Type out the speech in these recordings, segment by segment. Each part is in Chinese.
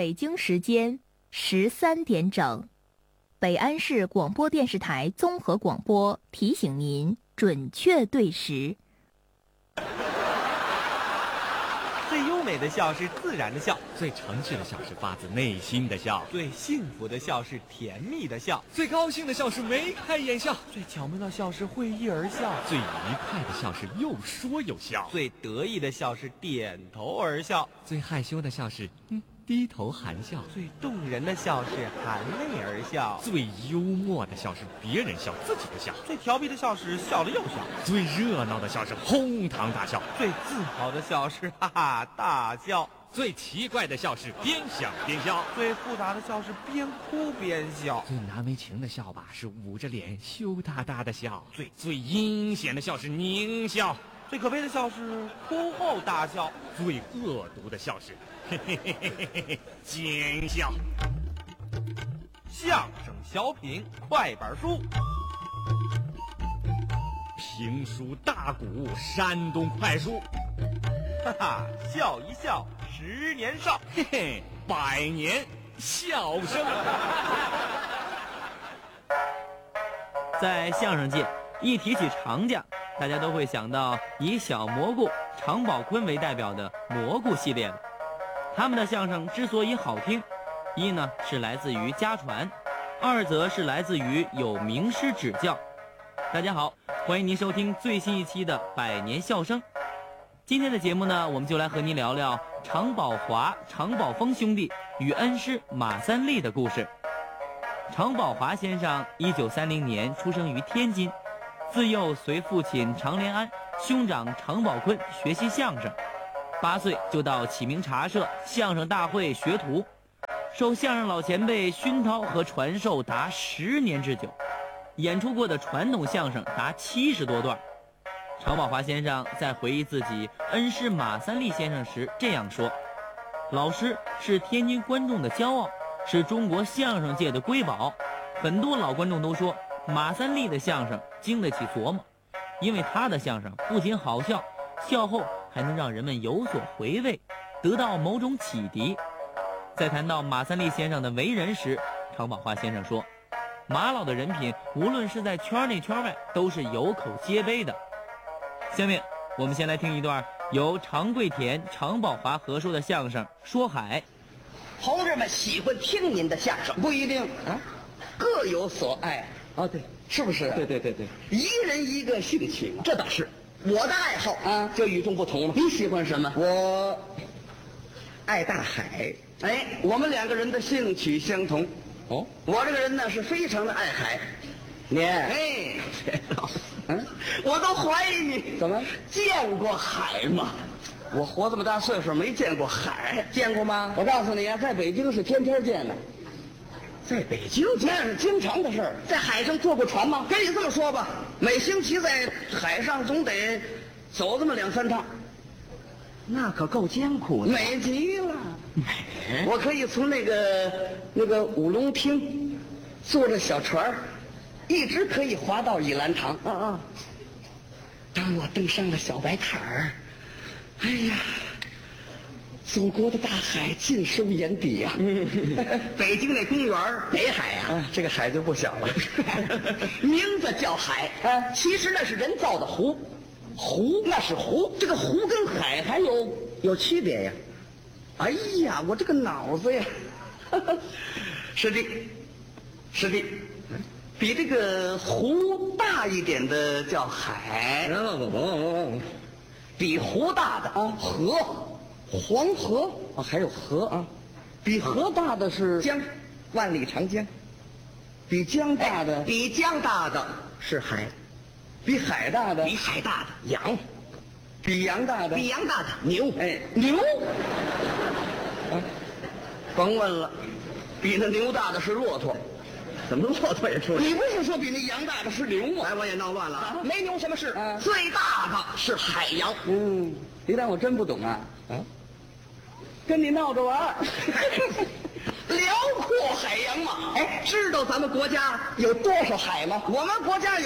北京时间13点整，北安市广播电视台综合广播提醒您准确对时。 最优美的笑是自然的笑， 最诚实的笑是发自内心的笑， 最幸福的笑是甜蜜的笑， 最高兴的笑是眉开眼笑， 最巧妙的笑是会意而笑， 最愉快的笑是又说又笑， 最得意的笑是点头而笑， 最害羞的笑是低头含笑， 最动人的笑是含泪而笑， 最幽默的笑是别人笑自己不笑， 最调皮的笑是笑了又笑， 最热闹的笑是哄堂大笑， 最自豪的笑是哈哈大笑， 最奇怪的笑是边想边笑， 最复杂的笑是边哭边笑， 最难为情的笑吧是捂着脸羞答答的笑，最阴险的笑是狞笑， 最可悲的笑是哭后大笑， 最恶毒的笑是奸笑。 相声小品快板书， 评书大鼓山东快书， 哈哈，笑一笑10年少， 嘿嘿，100年笑声。 在相声界，一提起长家，大家都会想到以小蘑菇常宝坤为代表的蘑菇系列了。他们的相声之所以好听，一呢是来自于家传，二则是来自于有名师指教。大家好，欢迎您收听最新一期的100年笑声。今天的节目呢，我们就来和您聊聊常宝华、常宝峰兄弟与恩师马三立的故事。常宝华先生1930年出生于天津，自幼随父亲常连安、兄长常宝坤学习相声，8岁就到启明茶社相声大会学徒，受相声老前辈熏陶和传授达10年之久，演出过的传统相声达70多段。常宝华先生在回忆自己恩师马三立先生时这样说：老师是天津观众的骄傲，是中国相声界的瑰宝。很多老观众都说马三立的相声经得起琢磨，因为他的相声不仅好笑，笑后还能让人们有所回味，得到某种启迪。在谈到马三立先生的为人时，常宝华先生说，马老的人品无论是在圈内圈外都是有口皆碑的。下面我们先来听一段由常贵田、常宝华合说的相声《说海》。 同志们喜欢听您的相声，不一定啊，各有所爱啊，对，是不是？对，一人一个兴趣嘛，这倒是。我的爱好啊，就与众不同了。你喜欢什么？我爱大海。哎，我们2个人的兴趣相同。哦，我这个人呢是非常的爱海。你哎，我都怀疑你怎么见过海吗？我活这么大岁数没见过海，见过吗？我告诉你啊，在北京是天天见的。在北京那是经常的事儿。在海上坐过船吗？跟你这么说吧，每星期在海上总得走这么2、3趟。那可够艰苦的，美极了。我可以从那个五龙厅坐着小船一直可以划到倚兰堂。当我登上了小白坎儿，哎呀，祖国的大海尽收眼底呀！北京那公园北海啊，这个海就不小了，名字叫海啊，其实那是人造的湖，湖那是湖，这个湖跟海还有区别呀。哎呀，我这个脑子呀，是的，比这个湖大一点的叫海，比湖大的啊河，黄河啊，还有河啊，比河大的是江，万里长江，比江大的是海，比海大的羊，比羊大的牛，牛啊，甭问了，比那牛大的是骆驼。怎么骆驼也出来？你不是说比那羊大的是牛吗？哎，我也闹乱了啊！没牛什么事？最大的是海洋。你当我真不懂啊？跟你闹着玩辽阔海洋嘛。哎，知道咱们国家有多少海吗？我们国家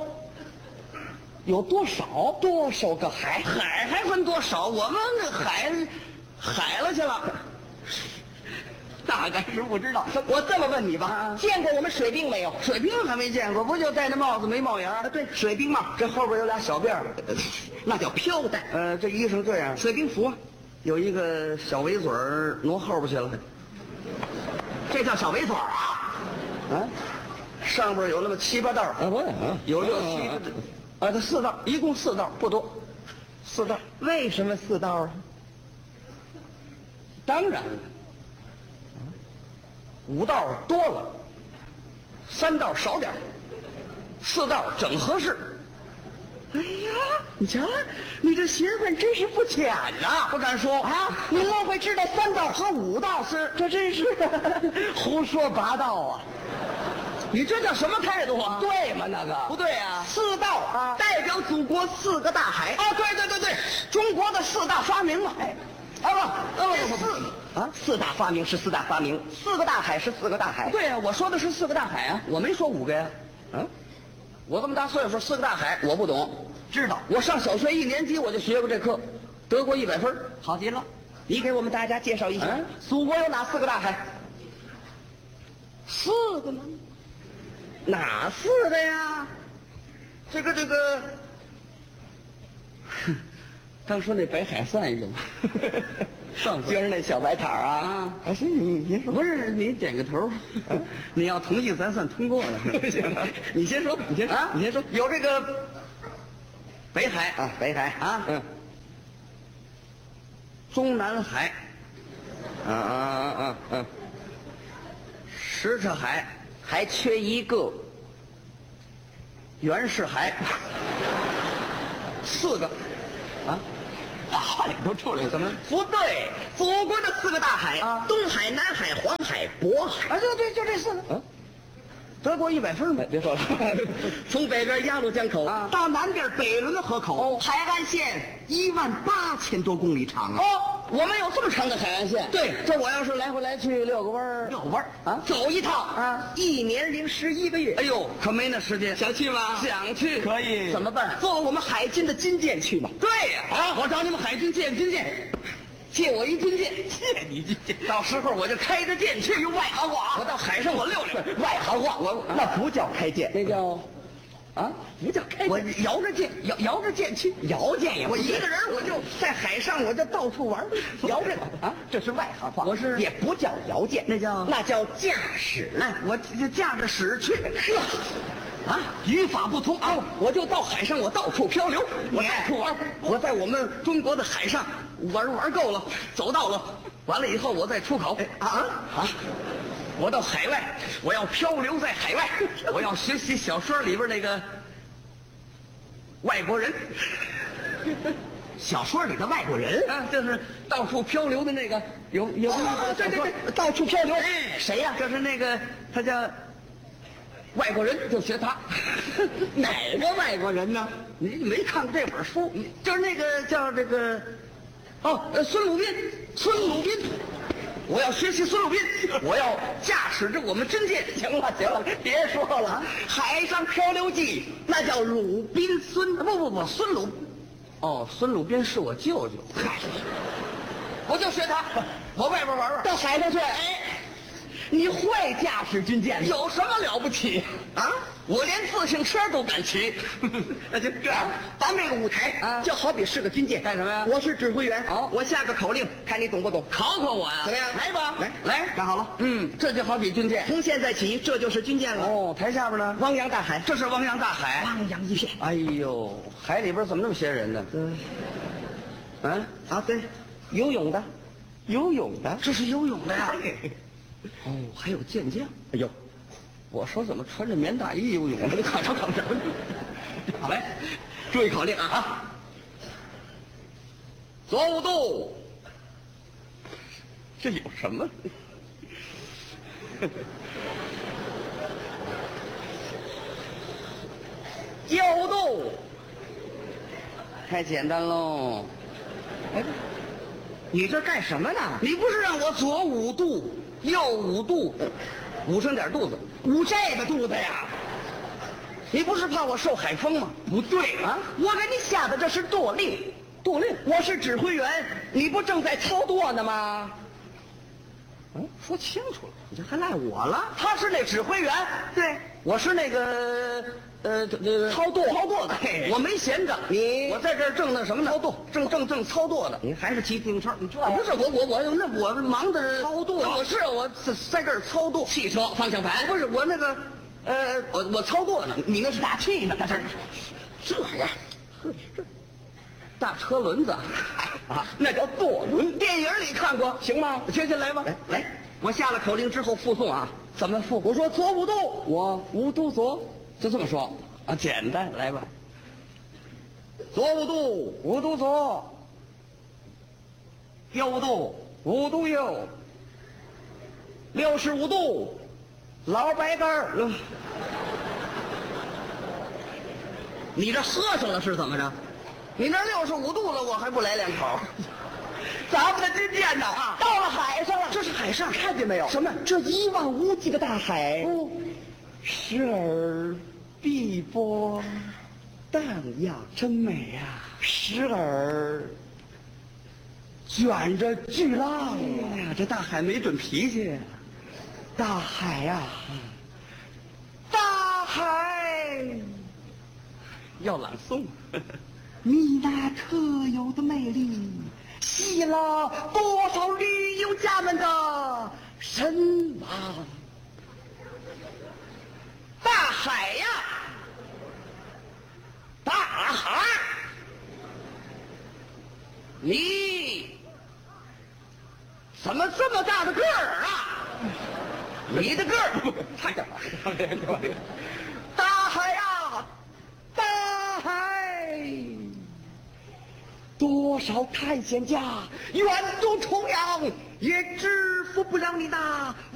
有多少个海？海还分多少？我们那海了去了。 大概是不知道。我这么问你吧，见过我们水兵没有？水兵还没见过，不就戴那帽子没帽檐儿？对，水兵帽，这后边有俩小辫儿，那叫飘带。这衣裳这样，水兵服有一个小围嘴儿挪后边去了，这叫小围嘴儿啊？上边有那么7、8道有6、7个，它4道，一共4道，不多，4道。为什么4道啊？当然了，5道多了，3道少点，4道整合适。哎呀，你瞧，你这学问真是不浅呐！不敢说啊，你莫非知道3道和5道是？这真是胡说八道啊！你这叫什么态度啊？对吗？那个不对啊！4道啊，代表祖国4个大海啊！对，中国的4大发明嘛！4大发明是4大发明，4个大海是4个大海。对呀，我说的是4个大海啊，我没说5个呀。我这么大岁数，4个大海我不懂，知道。我上小学1年级我就学过这课，得过100分，好极了。你给我们大家介绍一下，祖国有哪4个大海？4个吗？哪4个呀？这个，刚说那北海算一个吗？就是那小白塔啊！是您说不是？你点个头，你要同意咱算通过了。你先说，你先说。有这个北海啊，北海啊，中南海，什刹海还缺一个，袁世海，4个啊。话里都出来了，怎么不对？祖国的4个大海啊，东海、南海、黄海、渤海啊，对，就这4个。得过100分没？别说了，从北边鸭绿江口到南边北仑河口，海岸线18000多公里长啊！我们有这么长的海岸线？对，这我要是来回来去6个弯儿，6个弯啊，走一趟啊，1年零11个月。哎呦，可没那时间，想去吗？想去，可以。怎么办？坐我们海军的军舰去吧。对呀，我找你们海军借军舰。借我一军舰，借你军舰，到时候我就开着舰去，用外行话，我到海上我溜溜。外行话，那不叫开舰，那叫不叫开舰。我摇着舰，摇着舰去，摇舰也。我一个人，我就在海上，我就到处玩，摇着这是外行话。我是也不叫摇舰，那叫驾驶。哎，我就驾着驶去。语法不通啊！我就到海上，我到处漂流，我到处玩。我在我们中国的海上玩够了，走到了，完了以后我再出口。我到海外，我要漂流在海外，我要学习小说里边那个外国人。小说里的外国人啊，就是到处漂流的那个有对，到处漂流。谁呀？就是那个他叫。外国人就学他，哪个外国人呢？你没看过这本书？就是那个叫这个，孙鲁宾。我要学习孙鲁宾，我要驾驶着我们军舰。行了，别说了，海上漂流记那叫鲁滨孙，不，孙鲁。孙鲁宾是我舅舅。我就学他，我外边玩，到海上去。你会驾驶军舰，有什么了不起啊？我连自行车都敢骑。那就这样，咱这个舞台就好比是个军舰。干什么呀？我是指挥员，我下个口令，看你懂不懂？考我呀？怎么样？来吧，来，站好了。这就好比军舰，从现在起，这就是军舰了。台下边呢，汪洋大海，这是汪洋大海，汪洋一片。哎呦，海里边怎么那么些人呢？对，游泳的，这是游泳的呀。还有健将。哎呦，我说怎么穿着棉大衣游泳？我得考什么？好嘞，注意口令啊！左5度，这有什么？右度，太简单喽。你这干什么呢？你不是让我左5度？右5度，捂上点肚子，捂这个肚子呀？你不是怕我受海风吗？不对啊，我给你下的这是舵令，舵令。我是指挥员，你不正在操舵呢吗？ 说清楚了，你这还赖我了？ 他是那指挥员， 对， 我是那个操舵的。 我没闲着，我在这儿正那什么呢？ 操舵， 正操舵的。 你还是骑自行车，你知道吗？ 不是我忙着操舵我在这儿操舵汽车方向盘， 不是我那个我操舵呢。 你那是打气呢， 这样，这大车轮子啊，那叫舵轮。 电影里看过， 行吗？ 行，来吧， 来， 我下了口令之后附送啊。 怎么付？ 我说左5度， 我5度左，就这么说啊，简单，来吧。 左5度5度左，右5度5度右，65度老白干儿。 你这喝上了是怎么着？你那65度了，我还不来2口？ 咱们的军舰呢啊到了海上了， 这是海上， 看见没有？ 什么？ 这一望无际的大海， 时而碧波荡漾， 真美呀！ 时而卷着巨浪。 哎呀，这大海没准脾气。 大海呀，大海， 要朗诵。 你那特有的魅力，吸引了多少旅游家们的神往。大海呀，大海，你怎么这么大的个儿啊？你的个儿太大了。大海呀，大海，多少探险家远渡重洋，也制服不了你那